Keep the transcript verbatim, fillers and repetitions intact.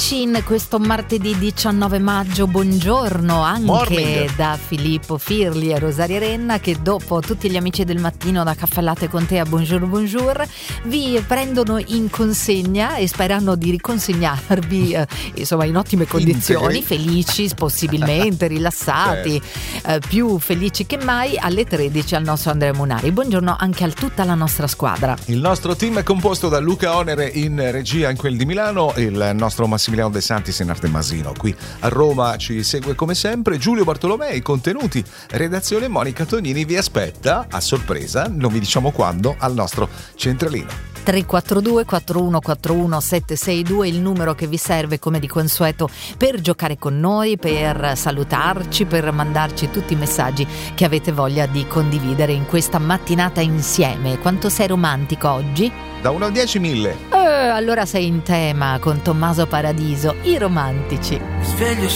eccoci in questo martedì diciannove maggio. Buongiorno anche Morning. da Filippo Firli e Rosaria Renna, che dopo tutti gli amici del mattino da Caffè Latte con te a Bonjour Bonjour vi prendono in consegna e sperano di riconsegnarvi eh, insomma in ottime condizioni, Integri. felici possibilmente, rilassati, eh, più felici che mai alle tredici al nostro Andrea Munari. Buongiorno anche a tutta la nostra squadra. Il nostro team è composto da Luca Onere in regia in quel di Milano, il nostro Massimiliano De Santis in Arte Masino. Qui a Roma ci segue come sempre Giulio Bartolomei, contenuti, redazione Monica Tonini vi aspetta a sorpresa, non vi diciamo quando, al nostro centralino. tre quattro due quattro uno quattro uno sette sei due il numero che vi serve come di consueto per giocare con noi, per salutarci, per mandarci tutti i messaggi che avete voglia di condividere in questa mattinata insieme. Quanto sei romantico oggi? Da uno a dieci mille. Eh, allora sei in tema con Tommaso Paradiso, i romantici. Sveglio